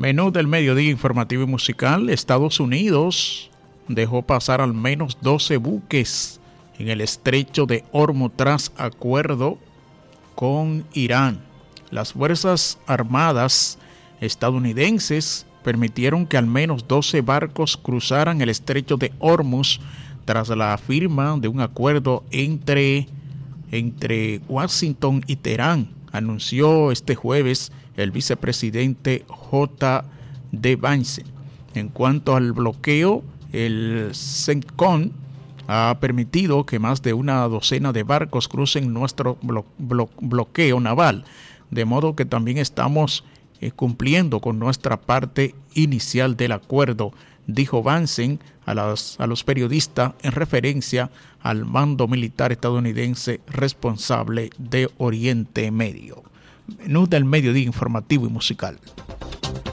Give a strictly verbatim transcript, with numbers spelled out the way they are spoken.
Menú del mediodía informativo y musical. Estados Unidos dejó pasar al menos doce buques en el estrecho de Hormuz tras acuerdo con Irán. Las Fuerzas Armadas estadounidenses permitieron que al menos doce barcos cruzaran el estrecho de Hormuz tras la firma de un acuerdo entre, entre Washington y Teherán, anunció este jueves el vicepresidente J D Vance. En cuanto al bloqueo, el CENTCOM ha permitido que más de una docena de barcos crucen nuestro blo- blo- bloqueo naval, de modo que también estamos eh, cumpliendo con nuestra parte inicial del acuerdo, dijo Vance a, las, a los periodistas en referencia al mando militar estadounidense responsable de Oriente Medio. Menú del mediodía informativo y musical.